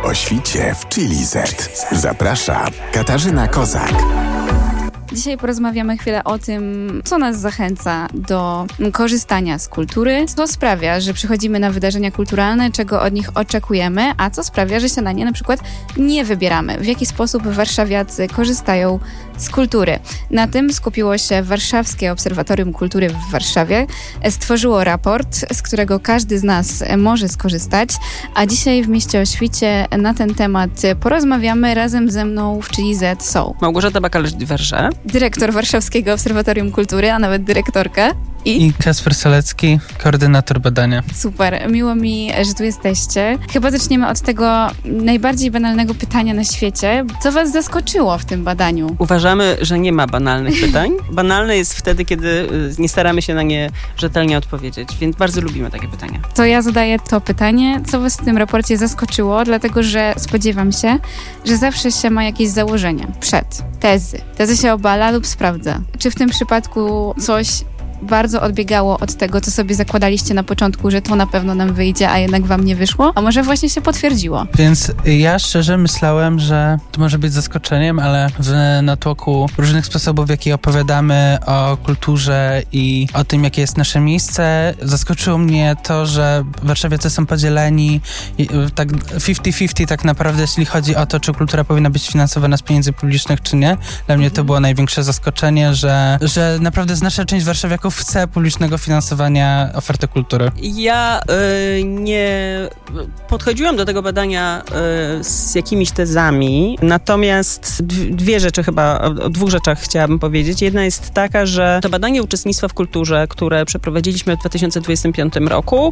O świcie w Chili Z. Zaprasza Katarzyna Kozak. Dzisiaj porozmawiamy chwilę o tym, co nas zachęca do korzystania z kultury, co sprawia, że przychodzimy na wydarzenia kulturalne, czego od nich oczekujemy, a co sprawia, że się na nie na przykład nie wybieramy. W jaki sposób warszawiacy korzystają z kultury. Na tym skupiło się Warszawskie Obserwatorium Kultury w Warszawie. Stworzyło raport, z którego każdy z nas może skorzystać, a dzisiaj w Mieście o Świcie na ten temat porozmawiamy. Razem ze mną w Chili Z są Małgorzata Bakalecz-Diverze, dyrektor Warszawskiego Obserwatorium Kultury, a nawet dyrektorka. I Kasper Salecki, koordynator badania. Super, miło mi, że tu jesteście. Chyba zaczniemy od tego najbardziej banalnego pytania na świecie. Co was zaskoczyło w tym badaniu? Uważamy, że nie ma banalnych pytań. Banalne jest wtedy, kiedy nie staramy się na nie rzetelnie odpowiedzieć, więc bardzo lubimy takie pytania. To ja zadaję to pytanie. Co was w tym raporcie zaskoczyło? Dlatego, że spodziewam się, że zawsze się ma jakieś założenia przed. Tezy się obala lub sprawdza. Czy w tym przypadku coś bardzo odbiegało od tego, co sobie zakładaliście na początku, że to na pewno nam wyjdzie, a jednak wam nie wyszło? A może właśnie się potwierdziło? Więc ja szczerze myślałem, że to może być zaskoczeniem, ale w natłoku różnych sposobów, w jaki opowiadamy o kulturze i o tym, jakie jest nasze miejsce, zaskoczyło mnie to, że warszawiacy są podzieleni tak 50-50 tak naprawdę, jeśli chodzi o to, czy kultura powinna być finansowana z pieniędzy publicznych, czy nie. Dla mnie to było największe zaskoczenie, że naprawdę znaczna część warszawiaków chce publicznego finansowania oferty kultury. Ja nie podchodziłam do tego badania z jakimiś tezami, natomiast dwie rzeczy chyba, o dwóch rzeczach chciałabym powiedzieć. Jedna jest taka, że to badanie uczestnictwa w kulturze, które przeprowadziliśmy w 2025 roku,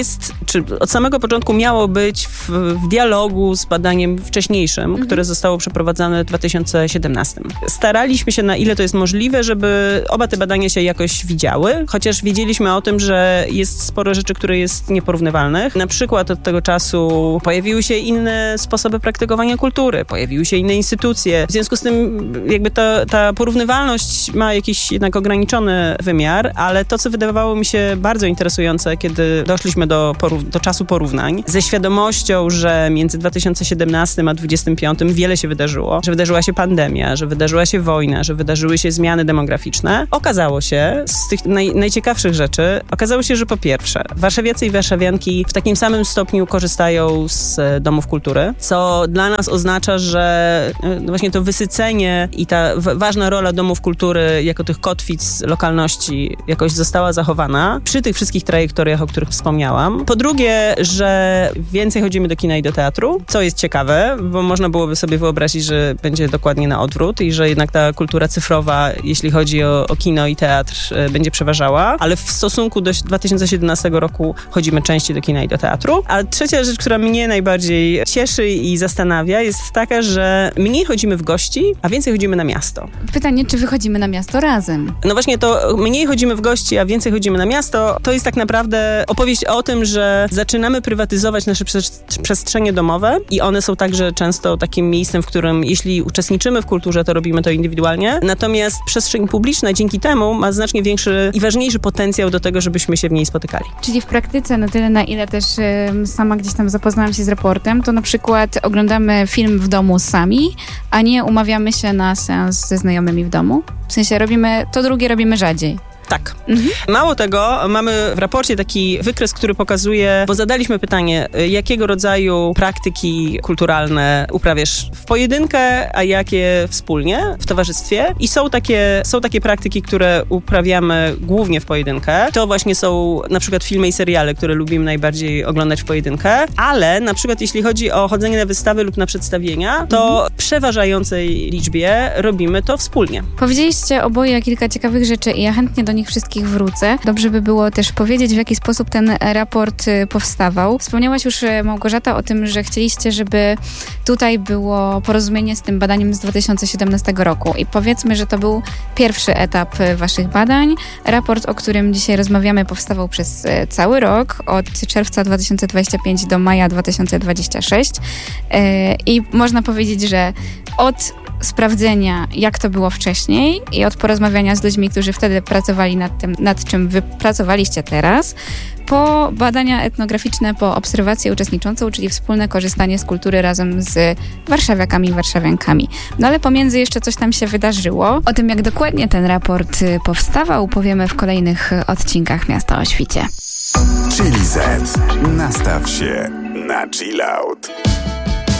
czy od samego początku miało być w dialogu z badaniem wcześniejszym, które zostało przeprowadzone w 2017. Staraliśmy się, na ile to jest możliwe, żeby oba te badania się jakoś widziały, chociaż wiedzieliśmy o tym, że jest sporo rzeczy, które jest nieporównywalnych. Na przykład od tego czasu pojawiły się inne sposoby praktykowania kultury, pojawiły się inne instytucje. W związku z tym jakby ta porównywalność ma jakiś jednak ograniczony wymiar, ale to, co wydawało mi się bardzo interesujące, kiedy doszliśmy do czasu porównań, ze świadomością, że między 2017 a 2025 wiele się wydarzyło, że wydarzyła się pandemia, że wydarzyła się wojna, że wydarzyły się zmiany demograficzne, okazało się, z tych najciekawszych rzeczy, okazało się, że po pierwsze, warszawiacy i warszawianki w takim samym stopniu korzystają z domów kultury, co dla nas oznacza, że właśnie to wysycenie i ta ważna rola domów kultury jako tych kotwic lokalności jakoś została zachowana przy tych wszystkich trajektoriach, o których wspomniałam. Po drugie, że więcej chodzimy do kina i do teatru, co jest ciekawe, bo można byłoby sobie wyobrazić, że będzie dokładnie na odwrót i że jednak ta kultura cyfrowa, jeśli chodzi o kino i teatr, będzie przeważała, ale w stosunku do 2017 roku chodzimy częściej do kina i do teatru. A trzecia rzecz, która mnie najbardziej cieszy i zastanawia, jest taka, że mniej chodzimy w gości, a więcej chodzimy na miasto. Pytanie, czy wychodzimy na miasto razem? No właśnie to mniej chodzimy w gości, a więcej chodzimy na miasto, to jest tak naprawdę opowieść o tym, że zaczynamy prywatyzować nasze przestrzenie domowe i one są także często takim miejscem, w którym jeśli uczestniczymy w kulturze, to robimy to indywidualnie. Natomiast przestrzeń publiczna dzięki temu ma znacznie większy i ważniejszy potencjał do tego, żebyśmy się w niej spotykali. Czyli w praktyce, na tyle, na ile też sama gdzieś tam zapoznałam się z raportem, to na przykład oglądamy film w domu sami, a nie umawiamy się na seans ze znajomymi w domu? W sensie robimy rzadziej. Tak. Mało tego, mamy w raporcie taki wykres, który pokazuje, bo zadaliśmy pytanie, jakiego rodzaju praktyki kulturalne uprawiasz w pojedynkę, a jakie wspólnie, w towarzystwie. I są takie praktyki, które uprawiamy głównie w pojedynkę. To właśnie są na przykład filmy i seriale, które lubimy najbardziej oglądać w pojedynkę, ale na przykład jeśli chodzi o chodzenie na wystawy lub na przedstawienia, to w przeważającej liczbie robimy to wspólnie. Powiedzieliście oboje kilka ciekawych rzeczy i ja chętnie do nich wszystkich wrócę. Dobrze by było też powiedzieć, w jaki sposób ten raport powstawał. Wspomniałaś już, Małgorzata, o tym, że chcieliście, żeby tutaj było porozumienie z tym badaniem z 2017 roku. I powiedzmy, że to był pierwszy etap waszych badań. Raport, o którym dzisiaj rozmawiamy, powstawał przez cały rok, od czerwca 2025 do maja 2026. I można powiedzieć, że od sprawdzenia, jak to było wcześniej i od porozmawiania z ludźmi, którzy wtedy pracowali nad tym, nad czym wy pracowaliście teraz, po badania etnograficzne, po obserwację uczestniczącą, czyli wspólne korzystanie z kultury razem z warszawiakami i warszawiankami. No ale pomiędzy jeszcze coś tam się wydarzyło. O tym, jak dokładnie ten raport powstawał, powiemy w kolejnych odcinkach Miasta o Świcie. Chili Z. Nastaw się na chill out.